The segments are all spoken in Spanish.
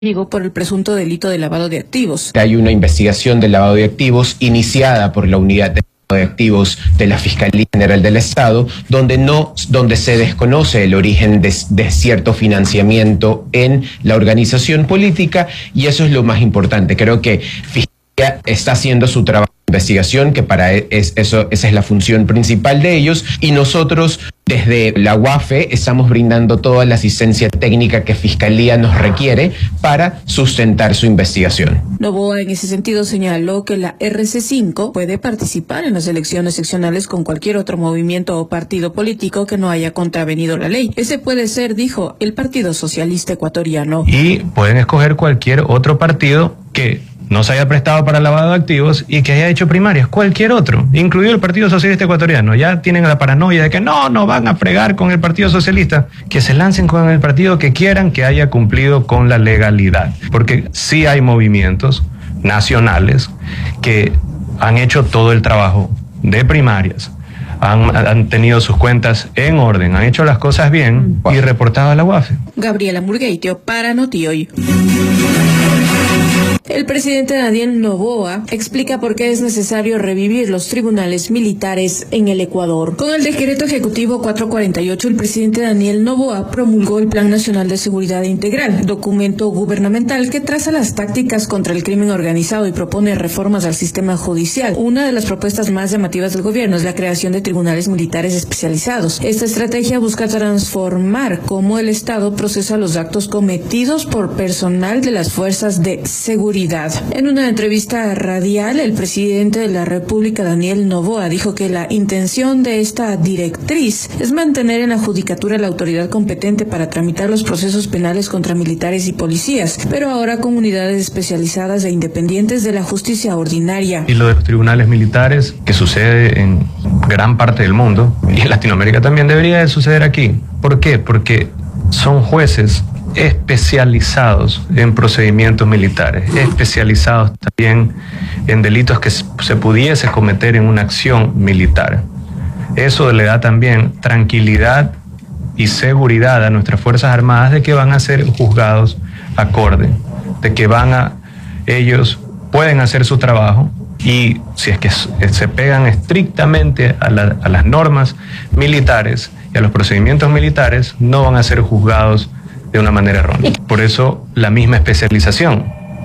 por el presunto delito de lavado de activos. Hay una investigación del lavado de activos iniciada por la unidad de activos de la Fiscalía General del Estado, donde se desconoce el origen de cierto financiamiento en la organización política, y eso es lo más importante. Creo que Fiscalía está haciendo su trabajo de investigación, que esa es la función principal de ellos, y nosotros desde la UAFE estamos brindando toda la asistencia técnica que Fiscalía nos requiere para sustentar su investigación. Noboa en ese sentido señaló que la RC5 puede participar en las elecciones seccionales con cualquier otro movimiento o partido político que no haya contravenido la ley. Ese puede ser, dijo, el Partido Socialista Ecuatoriano. Y pueden escoger cualquier otro partido que no se haya prestado para lavado de activos y que haya hecho primarias, cualquier otro, incluido el Partido Socialista Ecuatoriano. Ya tienen la paranoia de que no van a fregar con el Partido Socialista, que se lancen con el partido que quieran, que haya cumplido con la legalidad. Porque sí hay movimientos nacionales que han hecho todo el trabajo de primarias, han tenido sus cuentas en orden, han hecho las cosas bien y reportado a la UAFE. Gabriela Murgueitio para Notihoy. El presidente Daniel Noboa explica por qué es necesario revivir los tribunales militares en el Ecuador. Con el decreto ejecutivo 448, el presidente Daniel Noboa promulgó el Plan Nacional de Seguridad Integral, documento gubernamental que traza las tácticas contra el crimen organizado y propone reformas al sistema judicial. Una de las propuestas más llamativas del gobierno es la creación de tribunales militares especializados. Esta estrategia busca transformar cómo el Estado procesa los actos cometidos por personal de las fuerzas de seguridad. En una entrevista radial, el presidente de la República, Daniel Noboa, dijo que la intención de esta directriz es mantener en la judicatura la autoridad competente para tramitar los procesos penales contra militares y policías, pero ahora con unidades especializadas e independientes de la justicia ordinaria. Y lo de los tribunales militares, que sucede en gran parte del mundo, y en Latinoamérica también debería de suceder aquí. ¿Por qué? Porque son jueces especializados en procedimientos militares, especializados también en delitos que se pudiese cometer en una acción militar. Eso le da también tranquilidad y seguridad a nuestras Fuerzas Armadas de que van a ser juzgados acorde, de que ellos pueden hacer su trabajo, y si es que se pegan estrictamente a las normas militares y a los procedimientos militares, no van a ser juzgados de una manera errónea. Por eso la misma especialización.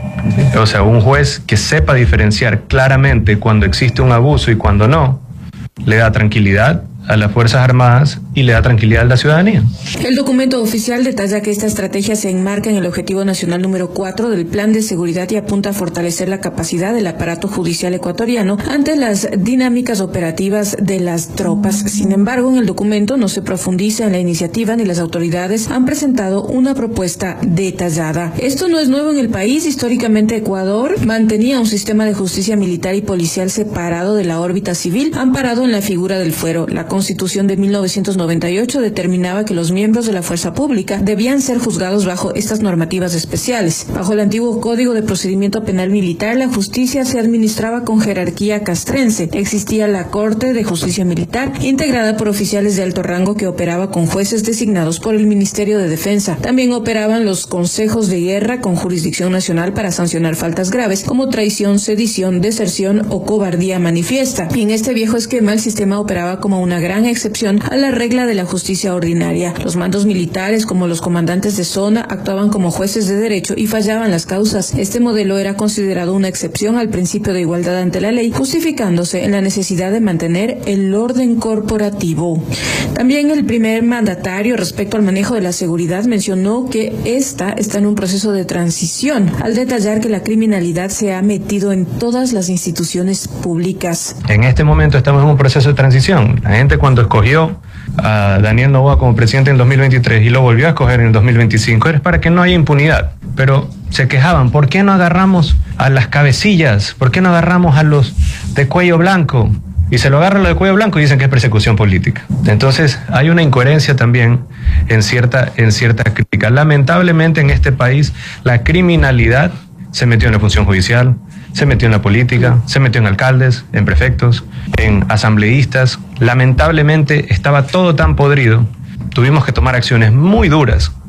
O sea, un juez que sepa diferenciar claramente cuando existe un abuso y cuando no, le da tranquilidad a las Fuerzas Armadas y le da tranquilidad a la ciudadanía. El documento oficial detalla que esta estrategia se enmarca en el objetivo nacional número 4 del Plan de Seguridad y apunta a fortalecer la capacidad del aparato judicial ecuatoriano ante las dinámicas operativas de las tropas. Sin embargo, en el documento no se profundiza en la iniciativa ni las autoridades han presentado una propuesta detallada. Esto no es nuevo en el país. Históricamente, Ecuador mantenía un sistema de justicia militar y policial separado de la órbita civil, amparado en la figura del fuero. La Constitución de 1998 determinaba que los miembros de la fuerza pública debían ser juzgados bajo estas normativas especiales. Bajo el antiguo Código de Procedimiento Penal Militar, la justicia se administraba con jerarquía castrense. Existía la Corte de Justicia Militar, integrada por oficiales de alto rango que operaba con jueces designados por el Ministerio de Defensa. También operaban los consejos de guerra con jurisdicción nacional para sancionar faltas graves como traición, sedición, deserción o cobardía manifiesta. Y en este viejo esquema, el sistema operaba como una gran excepción a la regla de la justicia ordinaria. Los mandos militares, como los comandantes de zona, actuaban como jueces de derecho y fallaban las causas. Este modelo era considerado una excepción al principio de igualdad ante la ley, justificándose en la necesidad de mantener el orden corporativo. También el primer mandatario, respecto al manejo de la seguridad, mencionó que esta está en un proceso de transición, al detallar que la criminalidad se ha metido en todas las instituciones públicas. En este momento estamos en un proceso de transición. La gente, cuando escogió a Daniel Noboa como presidente en 2023 y lo volvió a escoger en el 2025, es para que no haya impunidad. Pero se quejaban, ¿por qué no agarramos a las cabecillas? ¿Por qué no agarramos a los de cuello blanco? Y se lo agarran los de cuello blanco y dicen que es persecución política. Entonces hay una incoherencia también en cierta crítica. Lamentablemente en este país la criminalidad se metió en la función judicial, se metió en la política, se metió en alcaldes, en prefectos, en asambleístas. Lamentablemente estaba todo tan podrido, tuvimos que tomar acciones muy duras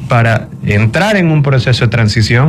para entrar en un proceso de transición